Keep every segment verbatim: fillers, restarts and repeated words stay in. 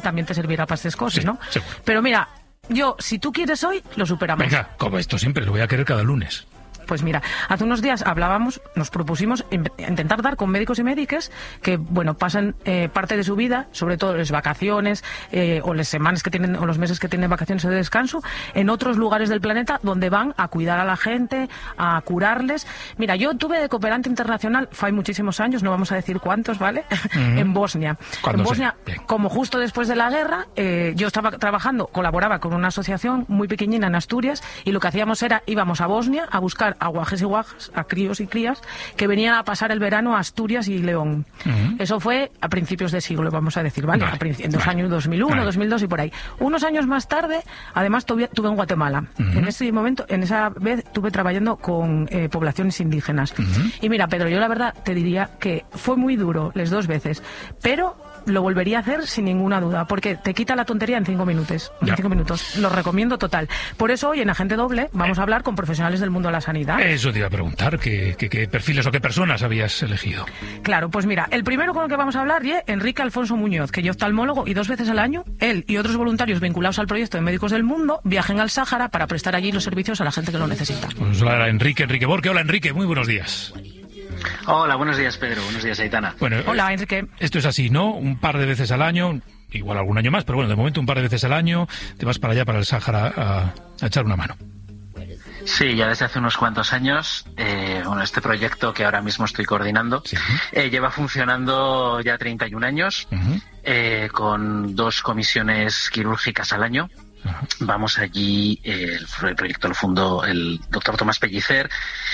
también te servirá para estas cosas, sí, ¿no? Seguro. Pero mira, yo, si tú quieres hoy, lo superamos. Venga, como esto siempre, lo voy a querer cada lunes. Pues mira, hace unos días hablábamos, nos propusimos intentar dar con médicos y médicas que, bueno, pasan eh, parte de su vida, sobre todo las vacaciones eh, o las semanas que tienen, o los meses que tienen vacaciones o de descanso, en otros lugares del planeta donde van a cuidar a la gente, a curarles. Mira, yo tuve de cooperante internacional, fue muchísimos años, no vamos a decir cuántos, ¿vale? Uh-huh. En Bosnia. En Bosnia, como justo después de la guerra, eh, yo estaba trabajando, colaboraba con una asociación muy pequeñina en Asturias, y lo que hacíamos era, íbamos a Bosnia a buscar a guajes y guajas, a críos y crías que venían a pasar el verano a Asturias y León. Uh-huh. Eso fue a principios de siglo, vamos a decir, ¿vale? Vale, a princi- en los vale, años dos mil uno, vale. dos mil dos y por ahí. Unos años más tarde, además, tuve, tuve en Guatemala. Uh-huh. En ese momento, en esa vez, estuve trabajando con eh, poblaciones indígenas. Uh-huh. Y mira, Pedro, yo la verdad te diría que fue muy duro las dos veces, pero lo volvería a hacer sin ninguna duda, porque te quita la tontería en cinco minutos. En cinco minutos. Lo recomiendo total. Por eso hoy en Agente Doble vamos a hablar con profesionales del mundo de la sanidad. Eso te iba a preguntar, ¿qué, qué, qué perfiles o qué personas habías elegido? Claro, pues mira, el primero con el que vamos a hablar es Enrique Alfonso Muñoz, que es oftalmólogo, y dos veces al año él y otros voluntarios vinculados al proyecto de Médicos del Mundo viajen al Sáhara para prestar allí los servicios a la gente que lo necesita. Pues hola, Enrique, Enrique Borque. Hola, Enrique, muy buenos días. Hola, buenos días, Pedro. Buenos días, Aitana. Bueno, hola, Enrique. Esto es así, ¿no? Un par de veces al año, igual algún año más, pero bueno, de momento un par de veces al año te vas para allá, para el Sáhara, a, a echar una mano. Sí, ya desde hace unos cuantos años, eh, bueno, este proyecto que ahora mismo estoy coordinando, sí. eh, lleva funcionando ya treinta y un años, uh-huh. eh, con dos comisiones quirúrgicas al año. Uh-huh. Vamos allí, eh, el, el proyecto lo fundó el doctor Tomás Pellicer,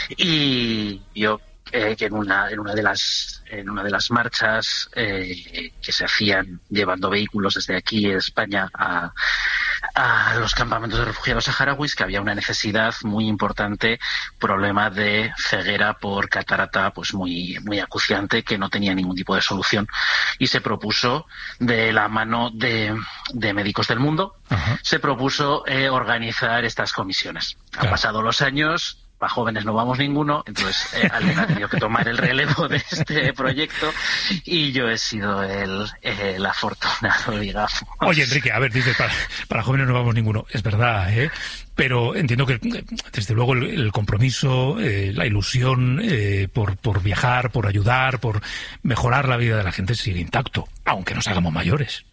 y yo eh, que en una en una de las en una de las marchas eh, que se hacían llevando vehículos desde aquí en España a a los campamentos de refugiados saharauis, que había una necesidad muy importante, problema de ceguera por catarata pues muy muy acuciante, que no tenía ningún tipo de solución, y se propuso, de la mano de, de Médicos del Mundo, uh-huh. se propuso eh, organizar estas comisiones. Claro. Han pasado los años, para jóvenes no vamos ninguno, entonces eh, alguien ha tenido que tomar el relevo de este proyecto, y yo he sido el, el afortunado, digamos. Oye, Enrique, a ver, dices, para, para jóvenes no vamos ninguno, es verdad, ¿eh? Pero entiendo que, desde luego, el, el compromiso, eh, la ilusión eh, por, por viajar, por ayudar, por mejorar la vida de la gente sigue intacto, aunque nos hagamos mayores.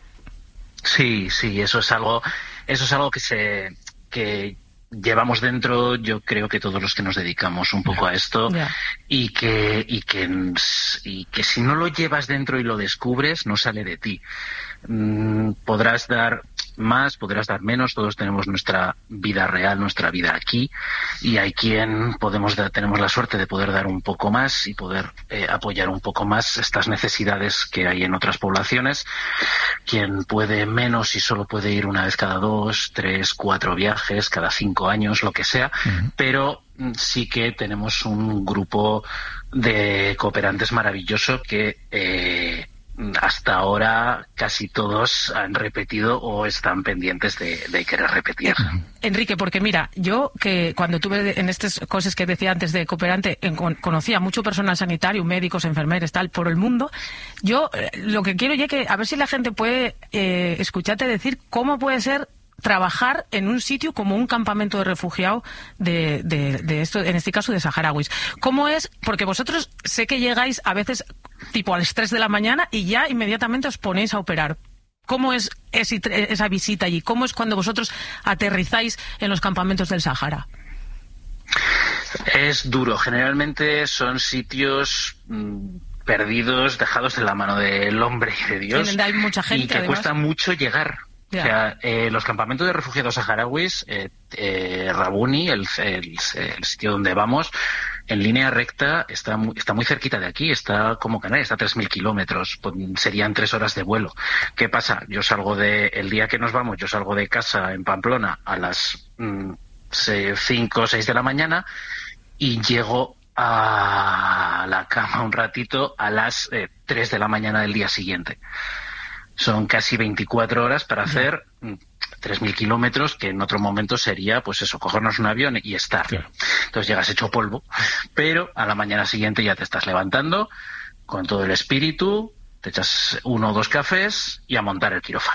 Sí, sí, eso es algo, eso es algo que se... que llevamos dentro, yo creo que todos los que nos dedicamos un poco yeah. a esto, yeah. y que y que y que si no lo llevas dentro y lo descubres, no sale de ti. Mm, podrás dar más, podrás dar menos, todos tenemos nuestra vida real, nuestra vida aquí, y hay quien podemos dar, tenemos la suerte de poder dar un poco más y poder eh, apoyar un poco más estas necesidades que hay en otras poblaciones. Quien puede menos y solo puede ir una vez cada dos, tres, cuatro viajes, cada cinco años, lo que sea, uh-huh. pero sí que tenemos un grupo de cooperantes maravilloso que eh, hasta ahora casi todos han repetido o están pendientes de, de querer repetir. Enrique, porque mira, yo que cuando tuve en estas cosas que decía antes de cooperante, en, conocía mucho personal sanitario, médicos, enfermeros, tal, por el mundo. Yo eh, lo que quiero ya que a ver si la gente puede eh, escucharte decir cómo puede ser trabajar en un sitio como un campamento de refugiados de, de, de esto, en este caso de saharauis. ¿Cómo es? Porque vosotros sé que llegáis a veces tipo a las tres de la mañana y ya inmediatamente os ponéis a operar. ¿Cómo es ese, esa visita allí? ¿Cómo es cuando vosotros aterrizáis en los campamentos del Sáhara? Es duro. Generalmente son sitios mmm, perdidos, dejados de la mano del hombre y de Dios. Hay mucha gente, y que además. Cuesta mucho llegar. O sea, eh, los campamentos de refugiados saharauis, eh, eh, Rabuni, el, el, el sitio donde vamos, en línea recta está muy, está muy cerquita de aquí, está como Canarias, está a tres mil kilómetros, pues serían tres horas de vuelo. ¿Qué pasa? Yo salgo de, el día que nos vamos, yo salgo de casa en Pamplona a las mm, cinco o seis de la mañana y llego a la cama un ratito a las eh, tres de la mañana del día siguiente. Son casi veinticuatro horas para hacer tres mil kilómetros, que en otro momento sería, pues eso, cogernos un avión y estar. Claro. Entonces llegas hecho polvo, pero a la mañana siguiente ya te estás levantando con todo el espíritu, te echas uno o dos cafés y a montar el quirófano.